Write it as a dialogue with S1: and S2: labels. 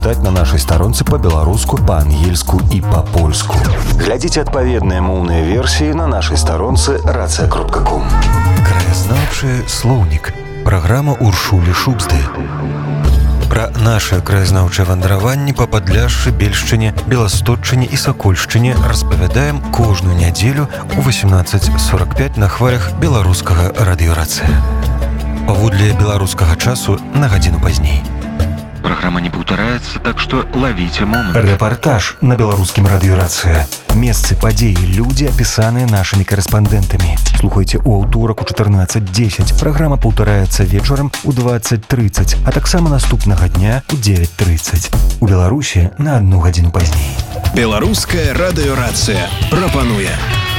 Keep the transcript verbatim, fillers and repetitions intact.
S1: чытаць на нашай старонцы па-беларуску, па-ангельску і па-польску. Глядзіце адпаведныя моўныя версіі на нашай старонцы рацыя кропка ком. Краязнаўчы слоўнік. Праграма Уршулі Шубсты. Пра нашы краязнаўчыя вандраванні па Падляшшы, Бельшчыне, Беластотчыне і Сакольшчыне распавядаем кожную нядзелю ў восемнадцаць сорок пять на хвалях беларускага радыёрацыя. Паводле беларускага часу на гадзіну пазней. Праграма не паўтараецца, так што лавіце момант. Рэпартаж на беларускім радыёрацыя. Месцы, падзеі, людзі, апісаныя нашымі карэспандэнтамі. Слухайце ў аўторак у чатырнаццаць дзесяць. Праграма паўтараецца вечарам у дваццаць трыццаць, а таксама наступнага дня у дзевяць трыццаць. У Беларусі на адну гадзіну пазней.
S2: Беларуская радыёрацыя прапануе